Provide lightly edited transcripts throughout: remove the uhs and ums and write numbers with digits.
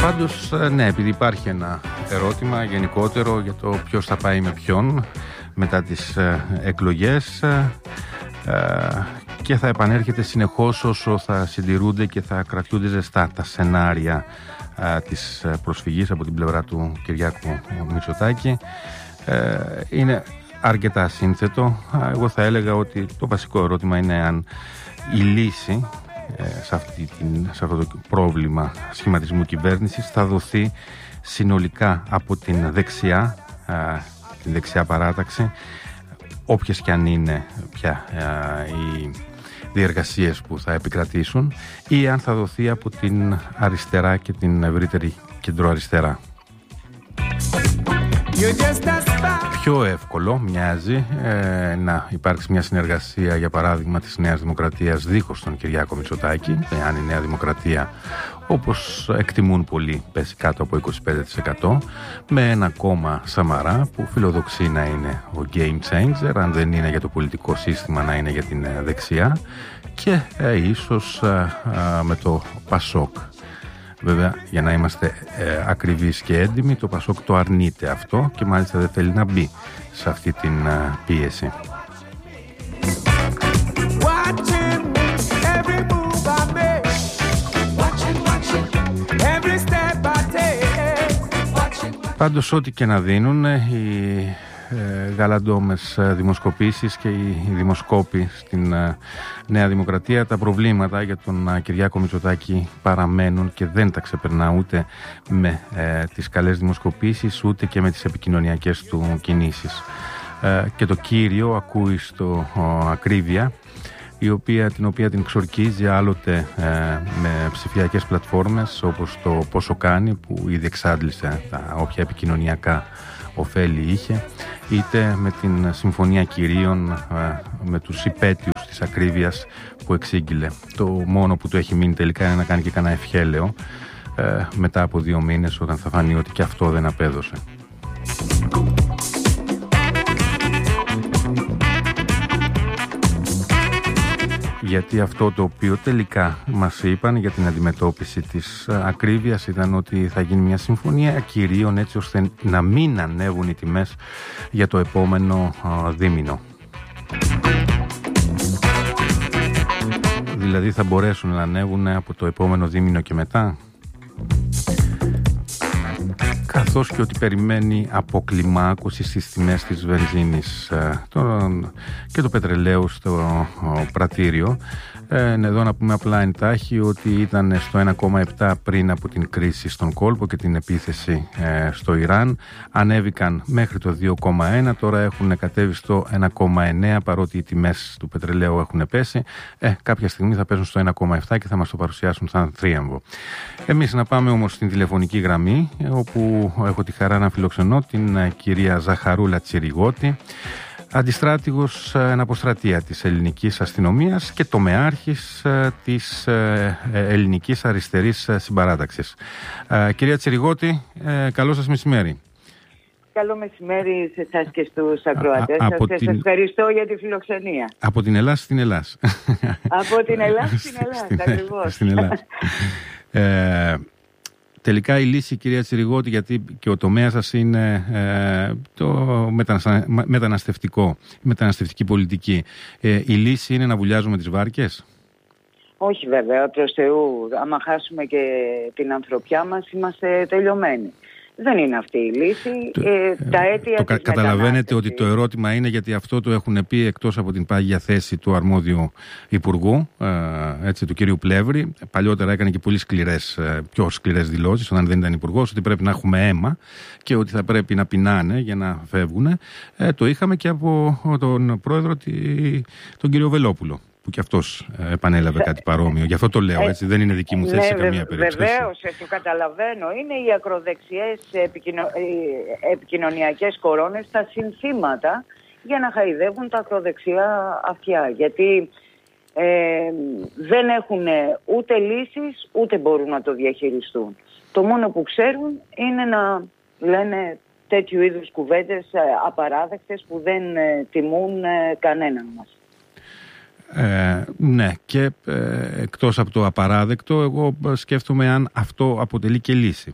Πάντως, ναι, επειδή υπάρχει ένα ερώτημα γενικότερο για το ποιος θα πάει με ποιον μετά τις εκλογές και θα επανέρχεται συνεχώς όσο θα συντηρούνται και θα κρατιούνται ζεστά τα σενάρια της προσφυγής από την πλευρά του Κυριάκου Μητσοτάκη, είναι αρκετά σύνθετο. Εγώ θα έλεγα ότι το βασικό ερώτημα είναι αν η λύση σε αυτό το πρόβλημα σχηματισμού κυβέρνησης θα δοθεί συνολικά από την δεξιά παράταξη, όποιες και αν είναι πια οι διεργασίες που θα επικρατήσουν, ή αν θα δοθεί από την αριστερά και την ευρύτερη κεντροαριστερά. Πιο εύκολο μοιάζει να υπάρξει μια συνεργασία, για παράδειγμα, της Νέας Δημοκρατίας δίχως τον Κυριάκο Μητσοτάκη, εάν η Νέα Δημοκρατία, όπως εκτιμούν πολλοί, πέσει κάτω από 25%, με ένα κόμμα Σαμαρά που φιλοδοξεί να είναι ο game changer, αν δεν είναι για το πολιτικό σύστημα να είναι για την δεξιά, και ίσως με το Πασόκ. Βέβαια, για να είμαστε ακριβείς και έντιμοι, το Πασόκ το αρνείται αυτό και μάλιστα δεν θέλει να μπει σε αυτή την πίεση. Πάντως, ό,τι και να δίνουν οι γαλαντόμες δημοσκοπήσεις και οι δημοσκόποι στην Νέα Δημοκρατία, τα προβλήματα για τον Κυριάκο Μητσοτάκη παραμένουν και δεν τα ξεπερνά ούτε με τις καλές δημοσκοπήσεις ούτε και με τις επικοινωνιακές του κινήσεις. Και το κύριο ακούει στο ακρίβεια, την οποία την ξορκίζει άλλοτε με ψηφιακές πλατφόρμες όπως το Πόσο Κάνει, που ήδη εξάντλησε τα όποια επικοινωνιακά ωφέλη είχε, είτε με την Συμφωνία Κυρίων με τους υπέτειους της ακρίβειας που εξήγηλε. Το μόνο που του έχει μείνει τελικά είναι να κάνει και κανένα ευχέλαιο μετά από 2 μήνες, όταν θα φανεί ότι και αυτό δεν απέδωσε. Γιατί αυτό το οποίο τελικά μας είπαν για την αντιμετώπιση της ακρίβειας ήταν ότι θα γίνει μια συμφωνία κυρίων, έτσι ώστε να μην ανέβουν οι τιμές για το επόμενο δίμηνο. Δηλαδή θα μπορέσουν να ανέβουν από το επόμενο δίμηνο και μετά, καθώς και ότι περιμένει αποκλιμάκωση στις τιμές της βενζίνης και το πετρελαίου στο πρατήριο. Εδώ να πούμε απλά εντάχει ότι ήταν στο 1,7 πριν από την κρίση στον κόλπο και την επίθεση στο Ιράν. Ανέβηκαν μέχρι το 2,1, τώρα έχουν κατέβει στο 1,9, παρότι οι τιμές του πετρελαίου έχουν πέσει. Κάποια στιγμή θα πέσουν στο 1,7 και θα μας το παρουσιάσουν σαν θρίαμβο. Εμείς να πάμε όμως στην τηλεφωνική γραμμή, όπου έχω τη χαρά να φιλοξενώ την κυρία Ζαχαρούλα Τσιριγώτη, αντιστράτηγος εν αποστρατεία της ελληνικής αστυνομίας και τομεάρχης της ελληνικής αριστερής συμπαράταξης. Κυρία Τσιριγώτη, καλό σας μεσημέρι. Καλό μεσημέρι σε εσάς και στους ακροατές σας και σας ευχαριστώ για τη φιλοξενία. Από την Ελλάδα στην Ελλάδα. Από την Ελλάδα στην Ελλάδα, ακριβώς. Στην Ελλάδα. Τελικά η λύση, κυρία Τσιριγώτη, γιατί και ο τομέας σας είναι το μεταναστευτική πολιτική, η λύση είναι να βουλιάζουμε τις βάρκες? Όχι βέβαια, προς Θεού, άμα χάσουμε και την ανθρωπιά μας είμαστε τελειωμένοι. Δεν είναι αυτή η λύση. Τα αίτια της καταλαβαίνετε ότι το ερώτημα είναι, γιατί αυτό το έχουν πει εκτός από την πάγια θέση του αρμόδιου υπουργού, του κυρίου Πλεύρη. Παλιότερα έκανε και πολύ πιο σκληρές δηλώσεις, όταν δεν ήταν υπουργός, ότι πρέπει να έχουμε αίμα και ότι θα πρέπει να πεινάνε για να φεύγουν. Το είχαμε και από τον πρόεδρο, τον κύριο Βελόπουλο, που και αυτός επανέλαβε κάτι παρόμοιο. Γι' αυτό το λέω, έτσι, δεν είναι δική μου θέση σε καμία περίπτωση. Βεβαίως, το καταλαβαίνω. Είναι οι ακροδεξιές επικοινωνιακές κορώνες τα συνθήματα για να χαϊδεύουν τα ακροδεξιά αυτιά. Γιατί δεν έχουν ούτε λύσεις, ούτε μπορούν να το διαχειριστούν. Το μόνο που ξέρουν είναι να λένε τέτοιου είδους κουβέντες απαράδεκτες που δεν τιμούν κανέναν μας. Ναι, και εκτός από το απαράδεκτο, εγώ σκέφτομαι αν αυτό αποτελεί και λύση.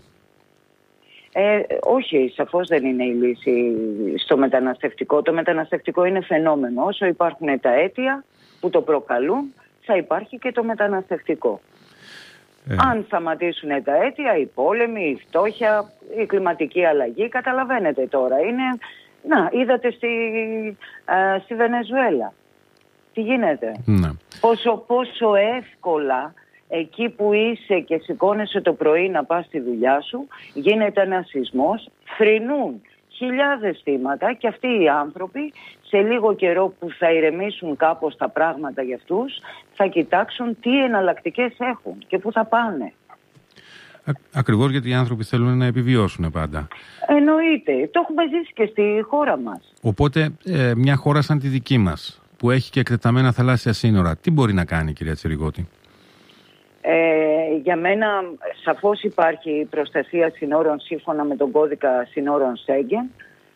Όχι, σαφώς δεν είναι η λύση στο μεταναστευτικό. Το μεταναστευτικό είναι φαινόμενο. Όσο υπάρχουν τα αίτια που το προκαλούν, θα υπάρχει και το μεταναστευτικό. Αν σταματήσουν τα αίτια, οι πόλεμοι, η φτώχεια, η κλιματική αλλαγή, καταλαβαίνετε τώρα. Είδατε στη Βενεζουέλα. Τι γίνεται. Ναι. Πόσο εύκολα εκεί που είσαι και σηκώνεσαι το πρωί να πας στη δουλειά σου, γίνεται ένας σεισμός, θρηνούν χιλιάδες θύματα και αυτοί οι άνθρωποι σε λίγο καιρό που θα ηρεμήσουν κάπως τα πράγματα για αυτούς, θα κοιτάξουν τι εναλλακτικές έχουν και πού θα πάνε. Ακριβώς γιατί οι άνθρωποι θέλουν να επιβιώσουν πάντα. Εννοείται. Το έχουμε ζήσει και στη χώρα μας. Οπότε μια χώρα σαν τη δική μας, που έχει και εκτεταμένα θαλάσσια σύνορα, τι μπορεί να κάνει, κυρία Τσιριγώτη? Για μένα σαφώς υπάρχει προστασία συνόρων σύμφωνα με τον κώδικα συνόρων Σέγγεν.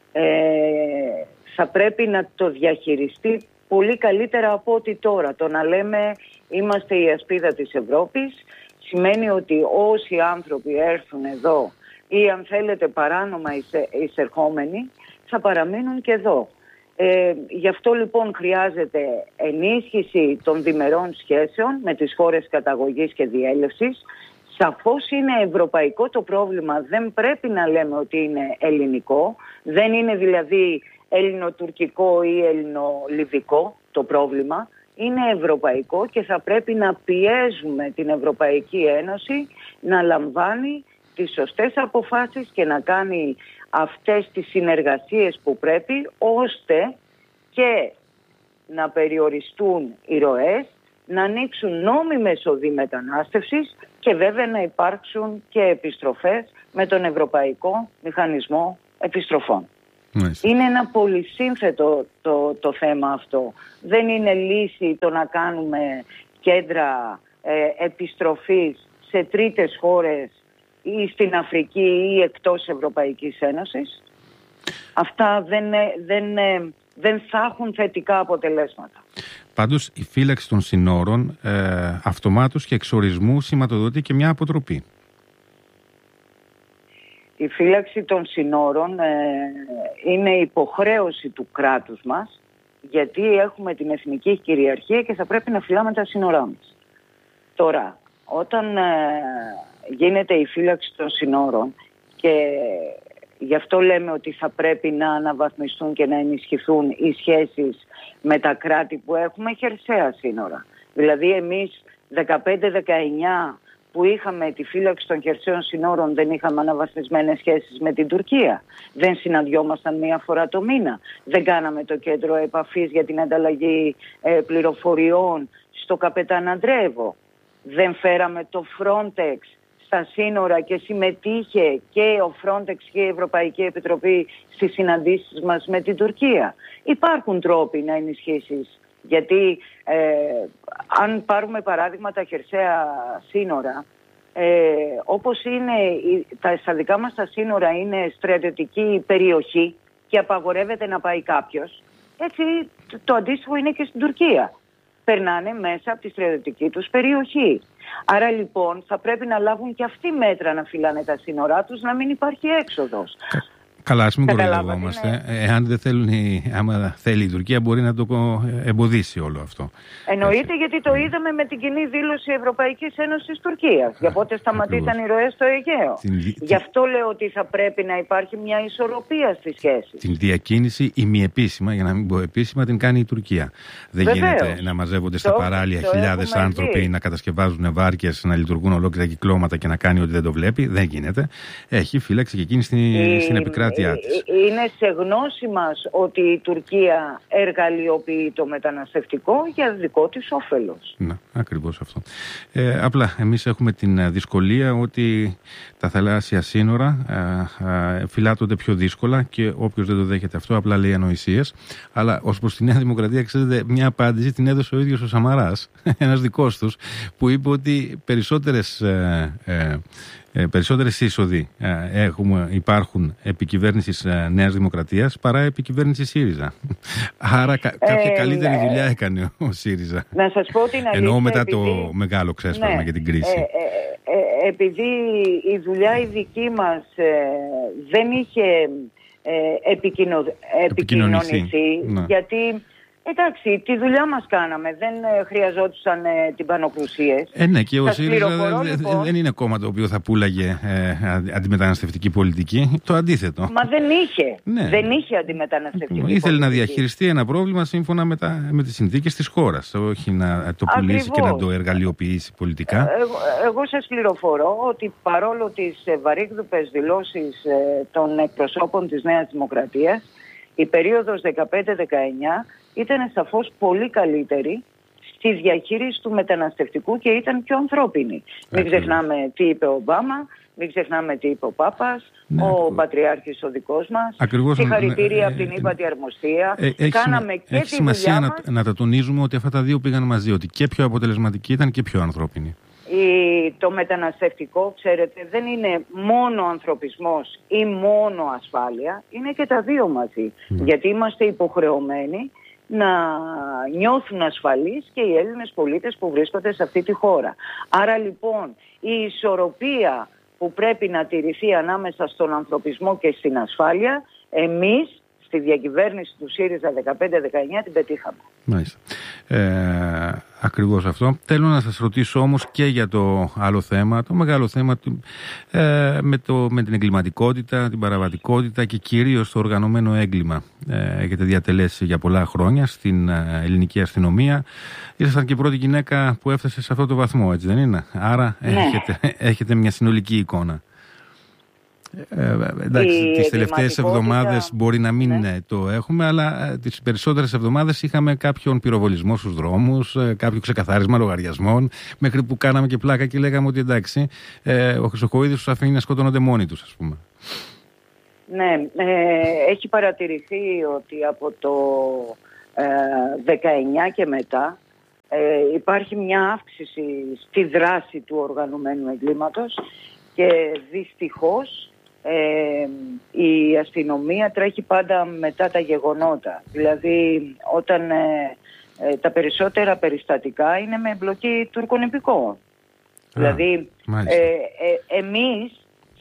Θα πρέπει να το διαχειριστεί πολύ καλύτερα από ό,τι τώρα. Το να λέμε είμαστε η ασπίδα της Ευρώπης σημαίνει ότι όσοι άνθρωποι έρθουν εδώ ή αν θέλετε παράνομα εισερχόμενοι θα παραμείνουν και εδώ. Γι' αυτό λοιπόν χρειάζεται ενίσχυση των διμερών σχέσεων με τις χώρες καταγωγής και διέλευσης. Σαφώς είναι ευρωπαϊκό το πρόβλημα, δεν πρέπει να λέμε ότι είναι ελληνικό, δεν είναι δηλαδή ελληνοτουρκικό ή ελληνολιβικό το πρόβλημα, είναι ευρωπαϊκό και θα πρέπει να πιέζουμε την Ευρωπαϊκή Ένωση να λαμβάνει τις σωστές αποφάσεις και να κάνει αυτές τις συνεργασίες που πρέπει, ώστε και να περιοριστούν οι ροές, να ανοίξουν νόμιμες οδοί μετανάστευσης και βέβαια να υπάρξουν και επιστροφές με τον Ευρωπαϊκό Μηχανισμό Επιστροφών. Είναι ένα πολυσύνθετο το θέμα αυτό. Δεν είναι λύση το να κάνουμε κέντρα επιστροφής σε τρίτες χώρες ή στην Αφρική ή εκτός Ευρωπαϊκής Ένωσης. Αυτά δεν θα έχουν θετικά αποτελέσματα. Πάντως η φύλαξη των συνόρων αυτομάτως και εξορισμού σηματοδοτεί και μια αποτροπή. Η φύλαξη των συνόρων είναι υποχρέωση του κράτους μας, γιατί έχουμε την εθνική κυριαρχία και θα πρέπει να φυλάμε τα σύνορά μας. Τώρα, όταν γίνεται η φύλαξη των συνόρων και γι' αυτό λέμε ότι θα πρέπει να αναβαθμιστούν και να ενισχυθούν οι σχέσεις με τα κράτη που έχουμε χερσαία σύνορα. Δηλαδή εμείς 15-19 που είχαμε τη φύλαξη των χερσαίων συνόρων δεν είχαμε αναβαθμισμένες σχέσεις με την Τουρκία. Δεν συναντιόμασταν μία φορά το μήνα. Δεν κάναμε το κέντρο επαφής για την ανταλλαγή πληροφοριών στο Καπεταναντρέβο. Δεν φέραμε το Frontex στα σύνορα και συμμετείχε και ο Frontex και η Ευρωπαϊκή Επιτροπή στις συναντήσεις μας με την Τουρκία. Υπάρχουν τρόποι να ενισχύσεις. Γιατί αν πάρουμε παράδειγμα τα χερσαία σύνορα, όπως είναι στα δικά μας τα σύνορα είναι στρατιωτική περιοχή και απαγορεύεται να πάει κάποιος, έτσι το αντίστοιχο είναι και στην Τουρκία. Περνάνε μέσα από τη στρατιωτική τους περιοχή. Άρα λοιπόν θα πρέπει να λάβουν και αυτοί μέτρα να φυλάνε τα σύνορά τους, να μην υπάρχει έξοδος. Καλά, ας μην κοροϊδευόμαστε. Εάν δεν θέλουν, άμα θέλει η Τουρκία, μπορεί να το εμποδίσει όλο αυτό. Εννοείται, γιατί το είδαμε με την κοινή δήλωση Ευρωπαϊκής Ένωσης Τουρκίας. Για πότε σταματήσαν οι ροές στο Αιγαίο. Γι' αυτό λέω ότι θα πρέπει να υπάρχει μια ισορροπία στις σχέσεις. Την διακίνηση ημιεπίσημα, για να μην πω επίσημα, την κάνει η Τουρκία. Δεν γίνεται να μαζεύονται στα παράλια χιλιάδες άνθρωποι, να κατασκευάζουν βάρκες, να λειτουργούν ολόκληρα κυκλώματα και να κάνει ότι δεν το βλέπει. Δεν γίνεται. Έχει φύλαξη και εκείνη στην επικράτεια. Είναι σε γνώση μας ότι η Τουρκία εργαλειοποιεί το μεταναστευτικό για δικό της όφελος. Ναι, ακριβώς αυτό. Απλά εμείς έχουμε την δυσκολία ότι τα θαλάσσια σύνορα φυλάττονται πιο δύσκολα και όποιος δεν το δέχεται αυτό απλά λέει ανοησίες. Αλλά ως προς τη Νέα Δημοκρατία, ξέρετε, μια απάντηση την έδωσε ο ίδιος ο Σαμαράς, ένας δικός τους, που είπε ότι περισσότερες Περισσότερες είσοδοι υπάρχουν επί κυβέρνησης Νέας Δημοκρατίας παρά επί κυβέρνησης ΣΥΡΙΖΑ. Άρα κάποια καλύτερη δουλειά έκανε ο ΣΥΡΙΖΑ. Να σας πω την αλήθεια. Εννοώ μετά το μεγάλο ξέσπασμα και την κρίση. Επειδή η δουλειά η δική μας δεν είχε επικοινωνηθεί, γιατί... Εντάξει, τη δουλειά μας κάναμε, δεν χρειαζόντουσαν τυμπανοκρουσίες. Ναι, και ο ΣΥΡΙΖΑ δεν είναι κόμμα το οποίο θα πούλαγε αντιμεταναστευτική πολιτική, το αντίθετο. Μα δεν είχε αντιμεταναστευτική πολιτική. Ήθελε να διαχειριστεί ένα πρόβλημα σύμφωνα με τις συνθήκες της χώρας, όχι να το πουλήσει και να το εργαλειοποιήσει πολιτικά. Εγώ σας πληροφορώ ότι παρόλο τις βαρύγδουπες δηλώσεις των εκπροσώπων της Νέας Δημοκρατίας, η περίοδος 15-19 ήταν σαφώς πολύ καλύτερη στη διαχείριση του μεταναστευτικού και ήταν πιο ανθρώπινη. Μην ξεχνάμε τι είπε ο Ομπάμα, μην ξεχνάμε τι είπε ο Πάπας, ο Πατριάρχης ο δικός μας, συγχαρητήρια από την ύπατη αρμοστία. Κάναμε και έχει σημασία να τα τονίζουμε ότι αυτά τα δύο πήγαν μαζί, ότι και πιο αποτελεσματική ήταν και πιο ανθρώπινη. Το μεταναστευτικό, ξέρετε, δεν είναι μόνο ανθρωπισμός ή μόνο ασφάλεια, είναι και τα δύο μαζί. Γιατί είμαστε υποχρεωμένοι να νιώθουν ασφαλείς και οι Έλληνες πολίτες που βρίσκονται σε αυτή τη χώρα. Άρα λοιπόν η ισορροπία που πρέπει να τηρηθεί ανάμεσα στον ανθρωπισμό και στην ασφάλεια, εμείς στη διακυβέρνηση του ΣΥΡΙΖΑ 15-19 την πετύχαμε. Μάλιστα. Ακριβώς αυτό. Θέλω να σας ρωτήσω όμως και για το άλλο θέμα, το μεγάλο θέμα με την εγκληματικότητα, την παραβατικότητα και κυρίως το οργανωμένο έγκλημα. Έχετε διατελέσει για πολλά χρόνια στην ελληνική αστυνομία. Ήσασταν και η πρώτη γυναίκα που έφτασε σε αυτό το βαθμό, έτσι δεν είναι? Άρα έχετε μια συνολική εικόνα. Εντάξει, τις τελευταίες εβδομάδες μπορεί να μην το έχουμε, αλλά τις περισσότερες εβδομάδες είχαμε κάποιον πυροβολισμό στους δρόμους, κάποιο ξεκαθάρισμα λογαριασμών, μέχρι που κάναμε και πλάκα και λέγαμε ότι εντάξει, ο Χρυσοχοΐδης τους αφήνει να σκοτώνονται μόνοι τους, ας πούμε. Ναι, έχει παρατηρηθεί ότι από το 19 και μετά υπάρχει μια αύξηση στη δράση του οργανωμένου εγκλήματος και δυστυχώς η αστυνομία τρέχει πάντα μετά τα γεγονότα. Δηλαδή όταν τα περισσότερα περιστατικά είναι με εμπλοκή Τούρκων υπηκόων. Δηλαδή εμείς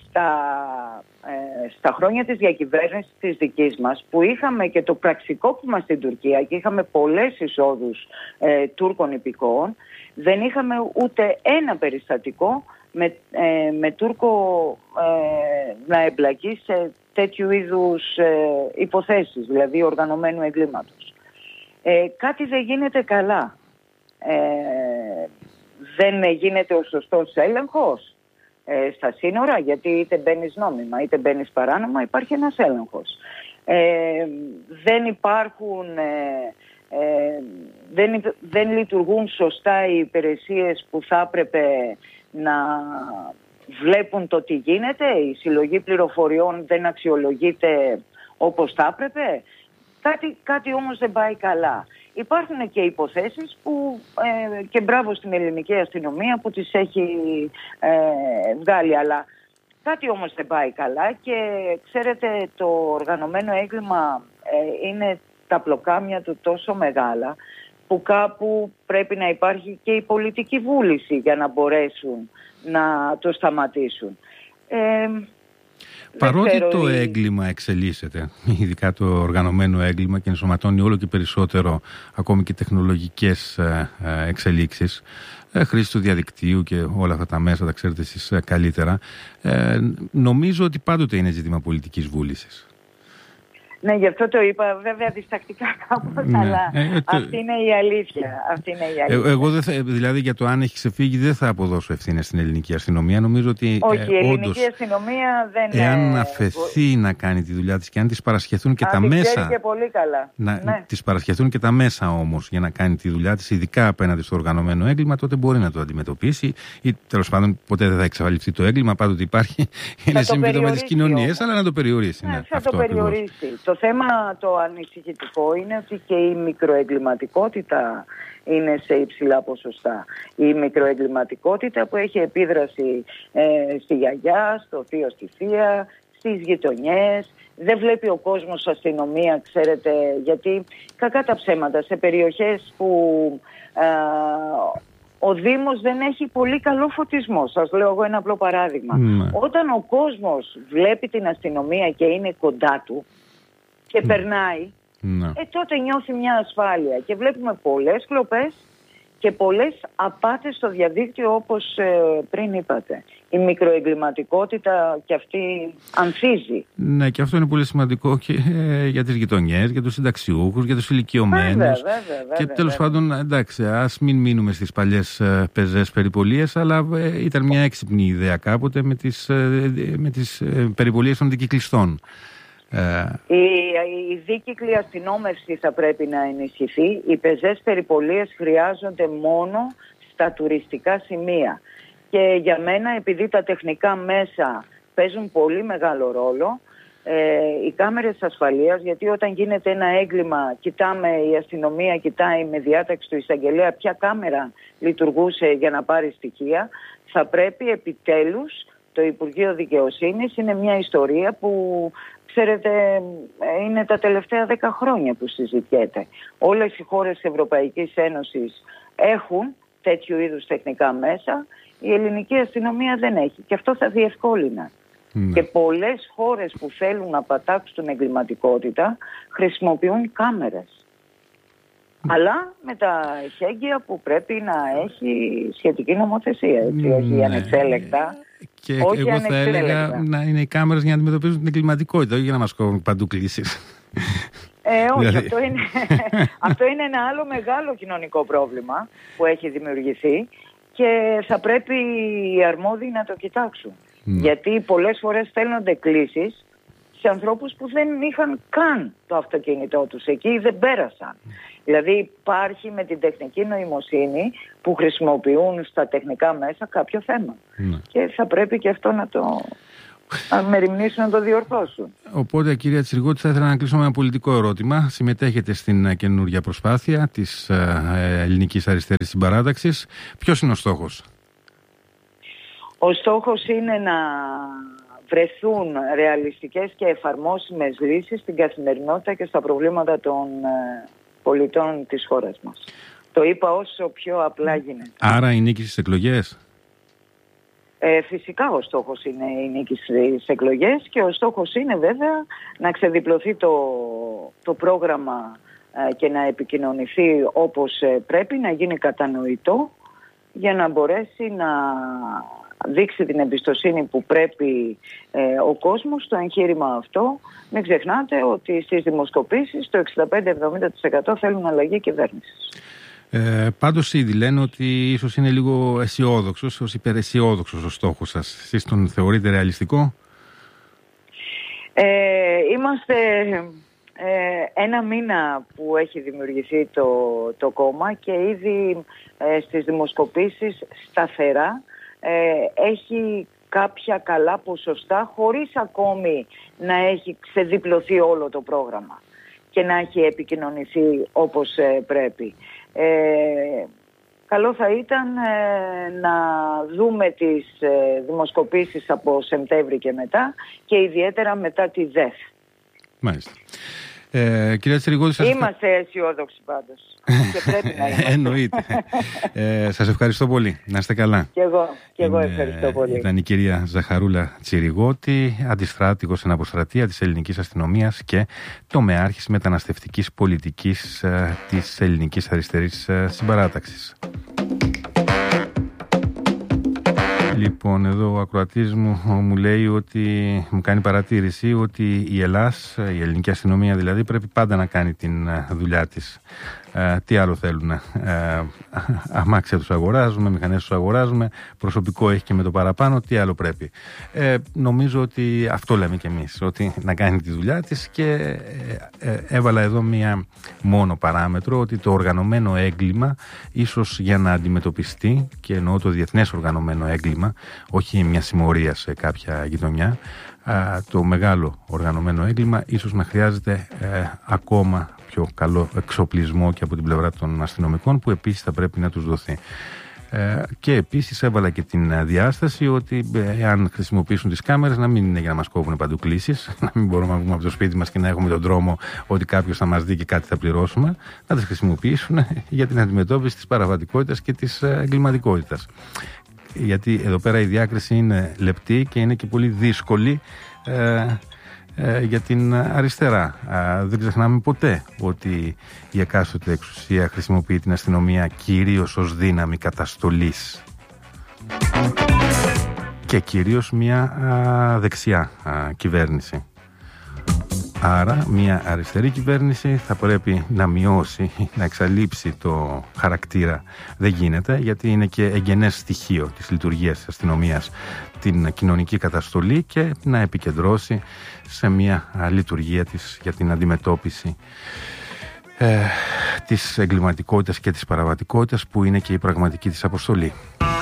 στα χρόνια της διακυβέρνησης της δικής μας, που είχαμε και το πραξικόπημα στην Τουρκία και είχαμε πολλές εισόδους Τούρκων υπηκόων, δεν είχαμε ούτε ένα περιστατικό με Τούρκο να εμπλακεί σε τέτοιου είδους υποθέσεις, δηλαδή οργανωμένου εγκλήματος. Κάτι δεν γίνεται καλά. Δεν γίνεται ο σωστός έλεγχος στα σύνορα, γιατί είτε μπαίνεις νόμιμα είτε μπαίνεις παράνομα, υπάρχει ένας έλεγχος. Δεν υπάρχουν... δεν λειτουργούν σωστά οι υπηρεσίες που θα έπρεπε να βλέπουν το τι γίνεται, η συλλογή πληροφοριών δεν αξιολογείται όπως θα έπρεπε. Κάτι όμως δεν πάει καλά. Υπάρχουν και υποθέσεις που και μπράβο στην ελληνική αστυνομία που τις έχει βγάλει, αλλά κάτι όμως δεν πάει καλά και ξέρετε, το οργανωμένο έγκλημα είναι τα πλοκάμια του τόσο μεγάλα που κάπου πρέπει να υπάρχει και η πολιτική βούληση για να μπορέσουν να το σταματήσουν. Παρότι το έγκλημα εξελίσσεται, ειδικά το οργανωμένο έγκλημα, και ενσωματώνει όλο και περισσότερο ακόμη και τεχνολογικές εξελίξεις, χρήση του διαδικτύου και όλα αυτά τα μέσα, τα ξέρετε εσείς καλύτερα, νομίζω ότι πάντοτε είναι ζήτημα πολιτικής βούλησης. Ναι, γι' αυτό το είπα, βέβαια διστακτικά κάπως, αλλά αυτή είναι η αλήθεια. Εγώ δηλαδή για το αν έχει ξεφύγει δεν θα αποδώσω ευθύνες στην ελληνική αστυνομία. Νομίζω ότι όχι, η ελληνική αστυνομία δεν εάν αφαιθεί να κάνει τη δουλειά της και αν της παρασχεθούν και τα μέσα. Και πολύ καλά. Της παρασχεθούν και τα μέσα όμως για να κάνει τη δουλειά της, ειδικά απέναντι στο οργανωμένο έγκλημα, τότε μπορεί να το αντιμετωπίσει. Ή τέλος πάντων ποτέ δεν θα εξαφανιστεί το έγκλημα, πάντοτε υπάρχει. Είναι σύμβατο με τις κοινωνίες, αλλά να το περιορίσει. Θα το περιορίσει. Το θέμα το ανησυχητικό είναι ότι και η μικροεγκληματικότητα είναι σε υψηλά ποσοστά. Η μικροεγκληματικότητα που έχει επίδραση στη γιαγιά, στο θείο, στη θεία, στις γειτονιές. Δεν βλέπει ο κόσμος αστυνομία, ξέρετε, γιατί κακά τα ψέματα σε περιοχές που ο Δήμος δεν έχει πολύ καλό φωτισμό. Σας λέω εγώ ένα απλό παράδειγμα. Όταν ο κόσμος βλέπει την αστυνομία και είναι κοντά του και περνάει, τότε νιώθει μια ασφάλεια. Και βλέπουμε πολλές κλοπές και πολλές απάτες στο διαδίκτυο, όπως πριν είπατε. Η μικροεγκληματικότητα και αυτή ανθίζει. Ναι, και αυτό είναι πολύ σημαντικό και για τις γειτονιές, για τους συνταξιούχους, για τους ηλικιωμένους. Και τέλος πάντων, εντάξει, ας μην μείνουμε στις παλιές πεζές περιπολίες, αλλά ήταν μια έξυπνη ιδέα κάποτε με τις περιπολίες των δικυκλιστών. Η δίκυκλη αστυνόμευση θα πρέπει να ενισχυθεί. Οι πεζές περιπολίες χρειάζονται μόνο στα τουριστικά σημεία. Και για μένα, επειδή τα τεχνικά μέσα παίζουν πολύ μεγάλο ρόλο, οι κάμερες ασφαλείας, γιατί όταν γίνεται ένα έγκλημα, η αστυνομία κοιτάει με διάταξη του εισαγγελέα ποια κάμερα λειτουργούσε για να πάρει στοιχεία, θα πρέπει επιτέλους το Υπουργείο Δικαιοσύνης, είναι μια ιστορία που, ξέρετε, είναι τα τελευταία 10 χρόνια που συζητιέται. Όλες οι χώρες της Ευρωπαϊκής Ένωσης έχουν τέτοιου είδους τεχνικά μέσα, η ελληνική αστυνομία δεν έχει. Και αυτό θα διευκόλυνα. Και πολλές χώρες που θέλουν να πατάξουν την εγκληματικότητα χρησιμοποιούν κάμερες. Αλλά με τα εχέγγυα που πρέπει να έχει σχετική νομοθεσία, έτσι, όχι ανεξέλεκτα. Και εγώ θα έλεγα να είναι οι κάμερες για να αντιμετωπίζουν την εγκληματικότητα, όχι για να μας κόβουν παντού κλήσεις. Όχι, αυτό είναι ένα άλλο μεγάλο κοινωνικό πρόβλημα που έχει δημιουργηθεί και θα πρέπει οι αρμόδιοι να το κοιτάξουν. Γιατί πολλές φορές στέλνονται κλήσεις σε ανθρώπους που δεν είχαν καν το αυτοκίνητό τους εκεί, δεν πέρασαν. Δηλαδή υπάρχει με την τεχνική νοημοσύνη που χρησιμοποιούν στα τεχνικά μέσα κάποιο θέμα. Και θα πρέπει και αυτό να μεριμνήσουν να το διορθώσουν. Οπότε, κυρία Τσιριγώτη, θα ήθελα να κλείσω με ένα πολιτικό ερώτημα. Συμμετέχετε στην καινούργια προσπάθεια της Ελληνικής Αριστερής Συμπαράταξης. Ποιος είναι ο στόχος? Ο στόχος είναι να βρεθούν ρεαλιστικές και εφαρμόσιμες λύσεις στην καθημερινότητα και στα προβλήματα των πολιτών της χώρας μας. Το είπα όσο πιο απλά γίνεται. Άρα η νίκη στις εκλογές? Φυσικά ο στόχος είναι η νίκη στις εκλογές και ο στόχος είναι βέβαια να ξεδιπλωθεί το πρόγραμμα και να επικοινωνηθεί όπως πρέπει, να γίνει κατανοητό για να μπορέσει να δείξει την εμπιστοσύνη που πρέπει ο κόσμος στο εγχείρημα αυτό. Μην ξεχνάτε ότι στις δημοσκοπήσεις το 65-70% θέλουν αλλαγή κυβέρνησης. Πάντως ήδη λένε ότι ίσως είναι λίγο αισιόδοξος, ως υπεραισιόδοξος ο στόχος σας. Εσείς τον θεωρείτε ρεαλιστικό? Είμαστε ένα μήνα που έχει δημιουργηθεί το κόμμα και ήδη στις δημοσκοπήσεις σταθερά έχει κάποια καλά ποσοστά χωρίς ακόμη να έχει ξεδιπλωθεί όλο το πρόγραμμα και να έχει επικοινωνηθεί όπως πρέπει. Καλό θα ήταν να δούμε τις δημοσκοπήσεις από Σεπτέμβρη και μετά και ιδιαίτερα μετά τη ΔΕΘ. Μάλιστα. Κυρία Τσιριγώτη, είμαστε αισιόδοξοι πάντως και πρέπει να είμαστε. Εννοείται. Σας ευχαριστώ πολύ. Να είστε καλά. Και εγώ ευχαριστώ πολύ. Ήταν η κυρία Ζαχαρούλα Τσιριγώτη, αντιστράτηγος εν αποστρατεία της Ελληνικής Αστυνομίας και τομεάρχης μεταναστευτικής πολιτικής της Ελληνικής Αριστερής Συμπαράταξης. Λοιπόν, εδώ ο ακροατής μου λέει ότι μου κάνει παρατήρηση ότι η Ελλάς, η ελληνική αστυνομία δηλαδή, πρέπει πάντα να κάνει την δουλειά της. Τι άλλο θέλουν? Αμάξια τους αγοράζουμε, μηχανές τους αγοράζουμε, προσωπικό έχει και με το παραπάνω, τι άλλο πρέπει? Νομίζω ότι αυτό λέμε κι εμείς, ότι να κάνει τη δουλειά της, και έβαλα εδώ μία μόνο παράμετρο, ότι το οργανωμένο έγκλημα ίσως για να αντιμετωπιστεί, και εννοώ το διεθνές οργανωμένο έγκλημα, όχι μια συμμορία σε κάποια γειτονιά, το μεγάλο οργανωμένο έγκλημα ίσως να χρειάζεται ακόμα πιο καλό εξοπλισμό και από την πλευρά των αστυνομικών, που επίσης θα πρέπει να τους δοθεί. Και επίσης έβαλα και την διάσταση ότι αν χρησιμοποιήσουν τις κάμερες, να μην είναι για να μας κόβουν παντού κλήσεις, να μην μπορούμε να βγούμε από το σπίτι μας και να έχουμε τον τρόμο ότι κάποιος θα μας δει και κάτι θα πληρώσουμε, να τις χρησιμοποιήσουν για την αντιμετώπιση της παραβατικότητας και της εγκληματικότητας. Γιατί εδώ πέρα η διάκριση είναι λεπτή και είναι και πολύ δύσκολη για την αριστερά. Δεν ξεχνάμε ποτέ ότι η εκάστοτε εξουσία χρησιμοποιεί την αστυνομία κυρίως ως δύναμη καταστολής, και κυρίως μια δεξιά κυβέρνηση. Άρα μια αριστερή κυβέρνηση θα πρέπει να μειώσει, να εξαλείψει το χαρακτήρα. Δεν γίνεται, γιατί είναι και εγγενές στοιχείο της λειτουργίας της αστυνομίας την κοινωνική καταστολή, και να επικεντρώσει σε μια λειτουργία της για την αντιμετώπιση της εγκληματικότητας και της παραβατικότητας, που είναι και η πραγματική της αποστολή.